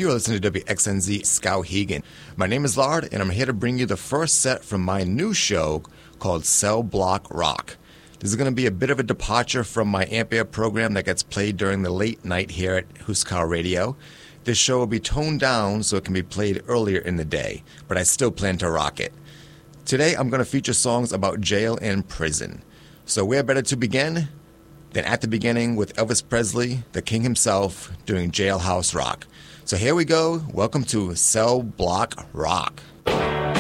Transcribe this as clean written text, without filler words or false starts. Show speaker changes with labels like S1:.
S1: You are listening to WXNZ Skowhegan. My name is Lard, and I'm here to bring you the first set from my new show called Cell Block Rock. This is going to be a bit of a departure from my Ampere program that gets played during the late night here at Huskar Radio. This show will be toned down so it can be played earlier in the day, but I still plan to rock it. Today I'm going to feature songs about jail and prison. So where better to begin than at the beginning with Elvis Presley, the king himself, doing Jailhouse Rock. So here we go. Welcome to Cell Block Rock.